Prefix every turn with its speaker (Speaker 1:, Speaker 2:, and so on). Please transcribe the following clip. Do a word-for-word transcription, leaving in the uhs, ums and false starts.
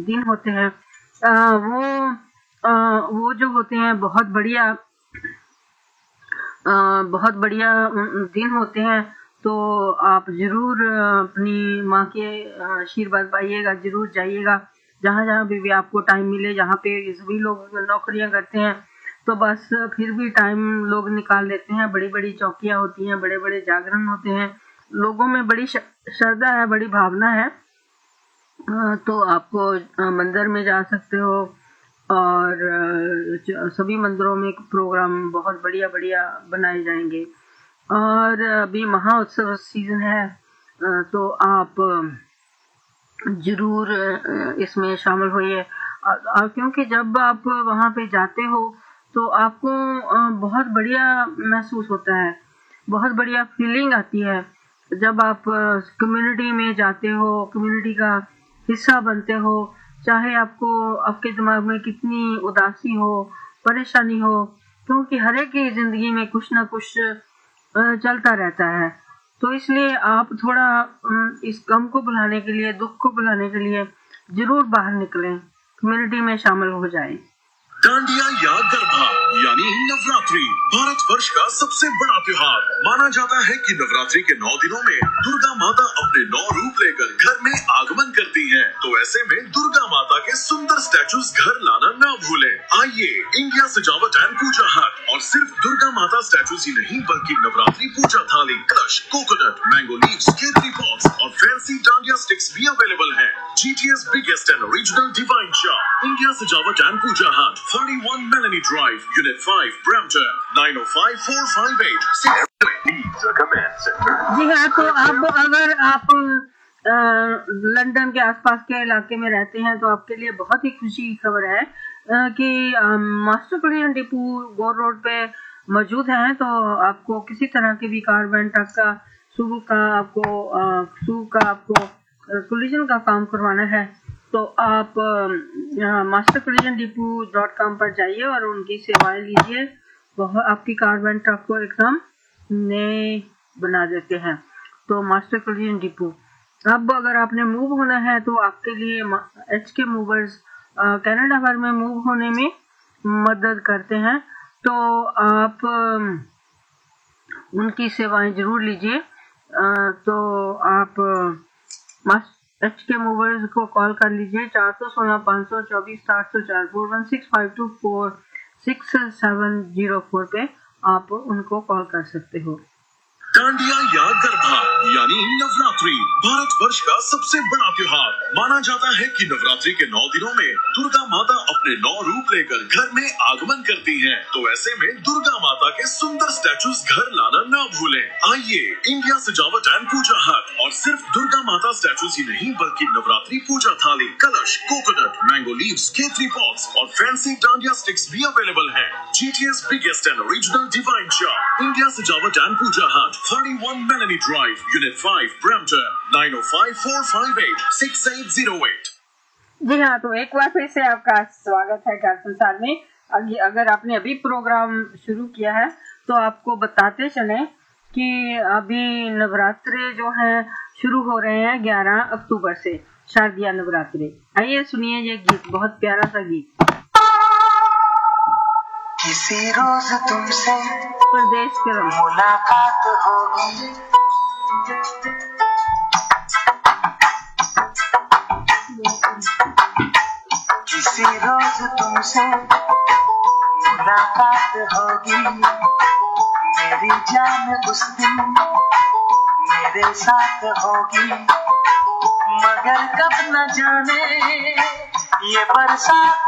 Speaker 1: दिन होते हैं आ, वो आ, वो जो होते हैं बहुत बढ़िया आ, बहुत बढ़िया दिन होते हैं। तो आप जरूर अपनी माँ के आशीर्वाद पाइएगा, जरूर जाइएगा जहाँ जहाँ भी, भी आपको टाइम मिले। जहाँ पे सभी लोग नौकरियां करते हैं तो बस फिर भी टाइम लोग निकाल लेते हैं। बड़ी बड़ी चौकियां होती हैं, बड़े बड़े जागरण होते हैं, लोगों में बड़ी श्रद्धा है, बड़ी भावना है। तो आपको मंदिर में जा सकते हो और सभी मंदिरों में प्रोग्राम बहुत बढ़िया बढ़िया बनाए जाएंगे। और अभी महाउत्सव सीजन है तो आप जरूर इसमें शामिल होइए। क्योंकि जब आप वहाँ पे जाते हो तो आपको बहुत बढ़िया महसूस होता है, बहुत बढ़िया फीलिंग आती है जब आप कम्युनिटी में जाते हो, कम्युनिटी का हिस्सा बनते हो। चाहे आपको आपके दिमाग में कितनी उदासी हो, परेशानी हो, क्योंकि हर एक की जिंदगी में कुछ ना कुछ चलता रहता है। तो इसलिए आप थोड़ा इस गम को भुलाने के लिए, दुख को भुलाने के लिए जरूर बाहर निकलें, कम्युनिटी में शामिल हो जाएं।
Speaker 2: डांडिया या गरबा यानी नवरात्रि भारत वर्ष का सबसे बड़ा त्योहार माना जाता है कि नवरात्रि के नौ दिनों में दुर्गा माता अपने नौ रूप लेकर घर में आगमन करती हैं। तो ऐसे में दुर्गा माता के सुंदर स्टैचूज घर लाना न भूलें। आइए इंडिया सजावट एंड पूजा हट और सिर्फ दुर्गा माता स्टैचूज ही नहीं बल्कि नवरात्रि पूजा थाली, कलश, कोकोनट, मैंगो लीव्स, केतली पॉट्स और फैंसी डांडिया स्टिक्स भी अवेलेबल है। GTS biggest and original divine shop India सजावट एंड पूजा हट, forty-one Melanie Drive, Unit five, Brampton, nine oh five, four five eight, six.
Speaker 1: जी हाँ, तो अब अगर आप आ, लंदन के आसपास के इलाके में रहते हैं तो आपके लिए बहुत ही खुशी की खबर है आ, कि आ, मास्टर कुलियन डिपो गोर रोड पे मौजूद हैं। तो आपको किसी तरह की भी कार वैन ट्रक का सुबह का आपको सुबह का आपको कुलिजन का काम करवाना है तो आप master collision depot dot com पर जाइए और उनकी सेवाएं लीजिए। वह आपकी कार वैन ट्रक को एकदम नए बना देते हैं। तो मास्टर कुलिजन डिपो। अब अगर आपने मूव होना है तो आपके लिए एच के मूवर्स कनाडा भर में मूव होने में मदद करते हैं। तो आप उनकी सेवाएं जरूर लीजिए। तो आप एच के मूवर्स को कॉल कर लीजिए चार सौ सोलह पाँच सौ चौबीस सात सौ चार four one six five to four six seven zero four पे आप उनको कॉल कर सकते हो।
Speaker 2: डांडिया या गरबा यानी नवरात्रि भारत वर्ष का सबसे बड़ा त्योहार माना जाता है कि नवरात्रि के नौ दिनों में दुर्गा माता अपने नौ रूप लेकर घर में आगमन करती हैं। तो ऐसे में दुर्गा माता के सुंदर स्टैचूज घर लाना न भूलें। आइए इंडिया सजावट एंड पूजा हट और सिर्फ दुर्गा माता स्टैचूज ही नहीं बल्कि नवरात्रि पूजा थाली, कलश, कोकोनट, मैंगो लीव्स, केतली पॉट्स और फैंसी डांडिया स्टिक्स भी अवेलेबल है। GTS biggest and original divine shop India सजावट एंड पूजा हट, forty-one Melanie Drive, Unit five, Brampton, nine oh five, four five eight, six eight zero eight.
Speaker 1: जी हाँ, तो एक बार फिर से आपका स्वागत है कार संसार में। अगर आपने अभी प्रोग्राम शुरू किया है तो आपको बताते चले कि अभी नवरात्रे जो है शुरू हो रहे हैं ग्यारह अक्टूबर से, शारदीय नवरात्रे। आइए सुनिए ये गीत, बहुत प्यारा सा गीत।
Speaker 3: किसी रोज तुमसे
Speaker 1: प्रदेश के
Speaker 3: मुलाकात होगी, किसी रोज तुमसे मुलाकात होगी, मेरी जान उस दिन मेरे साथ होगी, मगर कब न जाने ये बरसात